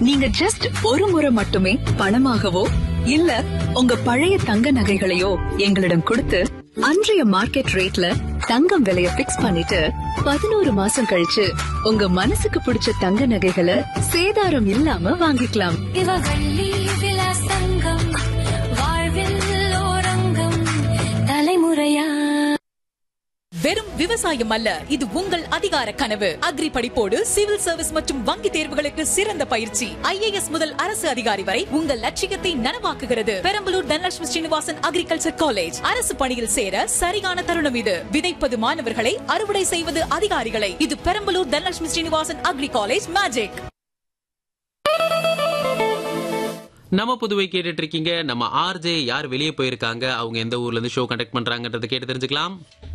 நீங்க ஜஸ்ட் ஒரு முறை மட்டுமே பணமாகவோ இல்ல உங்க பழைய தங்க நகைகளையோ எங்களிடம் கொடுத்து அன்றைய மார்க்கெட் ரேட்ல தங்கம் விலைய பிக்ஸ் பண்ணிட்டு 11 மாசம் கழிச்சு உங்க மனசுக்கு பிடிச்ச தங்க நகைகளை சேதாரம் இல்லாம வாங்கிக்கலாம். இவவள்ளி விலாசங்கம் வாழ்வில் ஓரங்கம் தலைமுறையா. வெறும் விவசாயம் அல்ல, இது உங்கள் அதிகார கனவு. அக்ரி படிப்போடு சிவில் சர்வீஸ் மற்றும் வங்கி தேர்வுகளுக்கு சிறந்த பயிற்சி. IAS முதல் அரசு அதிகாரி வரை உங்கள் லட்சியத்தை நனவாக்குகிறது. Perambalur Dhanalakshmi Srinivasan agriculture college. அரசு பணியில் சேர சரியான தருணம் இது. விதைப்பது மாணவர்களை, அறுவடை செய்வது அதிகாரிகளை. இது Perambalur Dhanalakshmi Srinivasan agri college magic. நம்ம புதுவை கேட்டுட்டு இருக்கீங்க. நம்ம RJ யார் வெளியே போயிருக்காங்க, அவங்க எந்த ஊர்ல இருந்து ஷோ கண்டக்ட் பண்றாங்கன்றத கேட்டு தெரிஞ்சுக்கலாம்.